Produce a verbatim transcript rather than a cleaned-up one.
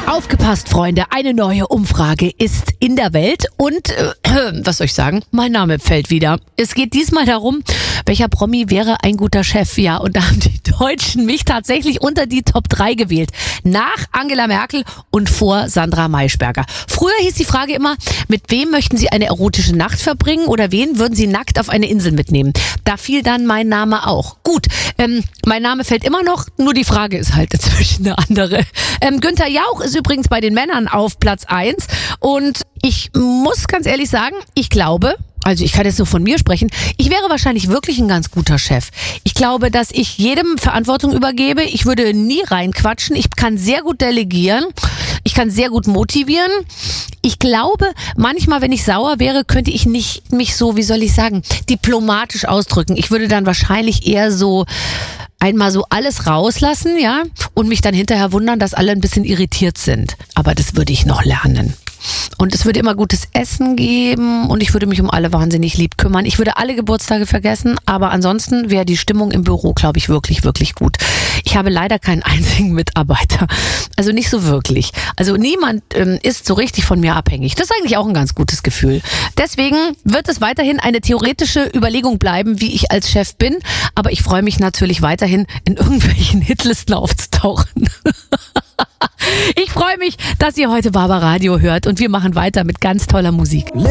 Aufgepasst, Freunde, eine neue Umfrage ist in der Welt und, äh, was soll ich sagen, mein Name fällt wieder. Es geht diesmal darum, welcher Promi wäre ein guter Chef? Ja, und da haben die Deutschen mich tatsächlich unter die Top drei gewählt. Nach Angela Merkel und vor Sandra Maischberger. Früher hieß die Frage immer, mit wem möchten Sie eine erotische Nacht verbringen oder wen würden Sie nackt auf eine Insel mitnehmen? Da fiel dann mein Name auch. Gut, ähm, mein Name fällt immer noch, nur die Frage ist halt inzwischen eine andere. Ähm, Günther Jauch ist übrigens bei den Männern auf Platz eins und ich muss ganz ehrlich sagen, ich glaube, also ich kann jetzt nur von mir sprechen, ich wäre wahrscheinlich wirklich ein ganz guter Chef. Ich glaube, dass ich jedem Verantwortung übergebe, ich würde nie reinquatschen, ich kann sehr gut delegieren, ich kann sehr gut motivieren. Ich glaube, manchmal, wenn ich sauer wäre, könnte ich nicht mich so, wie soll ich sagen, diplomatisch ausdrücken. Ich würde dann wahrscheinlich eher so einmal so alles rauslassen, ja, und mich dann hinterher wundern, dass alle ein bisschen irritiert sind. Aber das würde ich noch lernen. Und es würde immer gutes Essen geben und ich würde mich um alle wahnsinnig lieb kümmern. Ich würde alle Geburtstage vergessen, aber ansonsten wäre die Stimmung im Büro, glaube ich, wirklich, wirklich gut. Ich habe leider keinen einzigen Mitarbeiter. Also nicht so wirklich. Also niemand ähm, ist so richtig von mir abhängig. Das ist eigentlich auch ein ganz gutes Gefühl. Deswegen wird es weiterhin eine theoretische Überlegung bleiben, wie ich als Chef bin. Aber ich freue mich natürlich weiterhin, in irgendwelchen Hitlisten aufzutauchen. Ich freue mich, dass ihr heute Barbaradio hört und wir machen weiter mit ganz toller Musik.